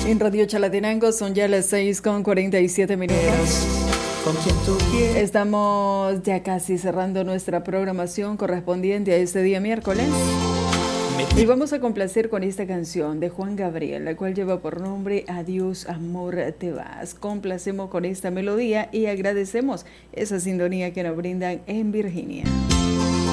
En Radio Chalatenango son ya las 6:47. Estamos ya casi cerrando nuestra programación correspondiente a este día miércoles. Y vamos a complacer con esta canción de Juan Gabriel, la cual lleva por nombre Adiós, amor, te vas. Complacemos con esta melodía y agradecemos esa sintonía que nos brindan en Virginia.